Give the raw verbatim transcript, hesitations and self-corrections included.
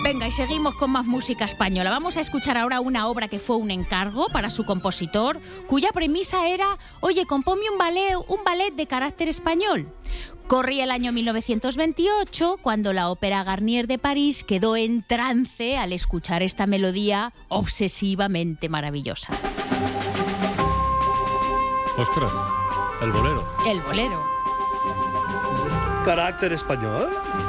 Venga, y seguimos con más música española. Vamos a escuchar ahora una obra que fue un encargo para su compositor, cuya premisa era, oye, compónme un ballet, un ballet de carácter español. Corría el año mil novecientos veintiocho, cuando la Ópera Garnier de París quedó en trance al escuchar esta melodía obsesivamente maravillosa. Ostras, el bolero. El bolero. ¿Carácter español?